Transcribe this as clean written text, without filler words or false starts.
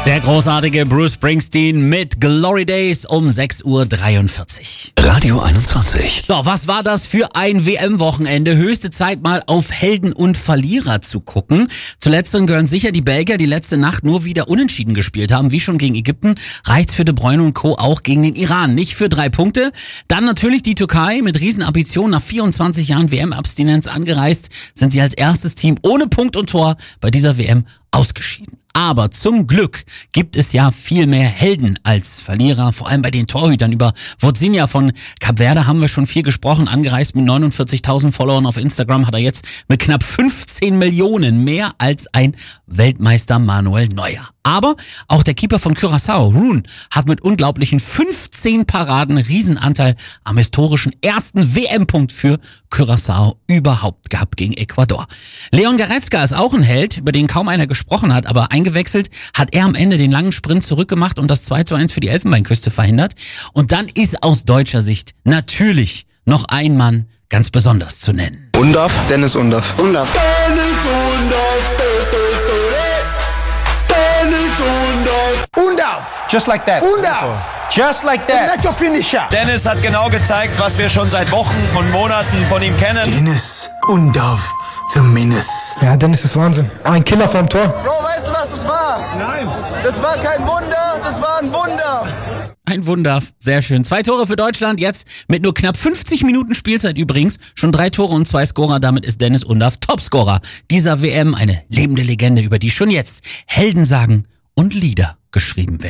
Der großartige Bruce Springsteen mit Glory Days um 6:43 Uhr. Radio 21. So, was war das für ein WM-Wochenende? Höchste Zeit mal auf Helden und Verlierer zu gucken. Zu letzteren gehören sicher die Belgier, die letzte Nacht nur wieder unentschieden gespielt haben. Wie schon gegen Ägypten, reicht's für De Bruyne und Co. auch gegen den Iran. Nicht für 3 Punkte. Dann natürlich die Türkei mit Riesenambitionen. Nach 24 Jahren WM-Abstinenz angereist, sind sie als erstes Team ohne Punkt und Tor bei dieser WM ausgeschieden. Aber zum Glück gibt es ja viel mehr Helden als Verlierer, vor allem bei den Torhütern. Über Wodzinha von Kap Verde haben wir schon viel gesprochen. Angereist mit 49.000 Followern auf Instagram hat er jetzt mit knapp 15 Millionen mehr als ein Weltmeister Manuel Neuer. Aber auch der Keeper von Curaçao, Roon, hat mit unglaublichen 15 Paraden Riesenanteil am historischen ersten WM-Punkt für Curaçao überhaupt gehabt gegen Ecuador. Leon Goretzka ist auch ein Held, über den kaum einer gesprochen hat, aber eingewechselt hat er am Ende den langen Sprint zurückgemacht und das 2:1 für die Elfenbeinküste verhindert. Und dann ist aus deutscher Sicht natürlich noch ein Mann ganz besonders zu nennen. Undav? Dennis Undav. Undav. Just like that. Just like that. That's your finisher. Dennis hat genau gezeigt, was wir schon seit Wochen und Monaten von ihm kennen. Dennis Undav, zumindest. Ja, Dennis ist Wahnsinn. Ein Killer vom Tor. Bro, weißt du, was das war? Nein. Das war kein Wunder, das war ein Wunder. Ein Wunder, sehr schön. 2 Tore für Deutschland, jetzt mit nur knapp 50 Minuten Spielzeit übrigens. Schon 3 Tore und 2 Scorer, damit ist Dennis Undav Topscorer dieser WM. Eine lebende Legende, über die schon jetzt Heldensagen und Lieder geschrieben werden.